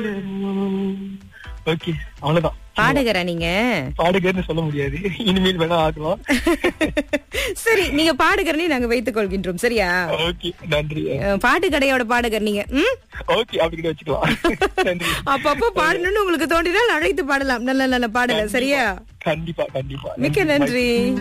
Okay, அவ்வளவுதான். பாடகரா நீங்க? பாடுகர்னு சொல்ல முடியாது, இனிமேல் வேணா ஆகலாம். சரி, நீங்க பாடகர்னே நாங்க வைத்துக் கொள்கின்றோம். சரியா? ஓகே, நன்றி. பாட்டு கடையோட பாடகர் நீங்க. ஓகே, அப்படி வச்சுக்கலாம். நன்றி. அப்பப்போ பாடணும்னு உங்களுக்கு தோன்றினால் அழைத்து பாடலாம். நல்ல நல்ல பாடல. சரியா? கண்டிப்பா கண்டிப்பா. மிக்க நன்றி.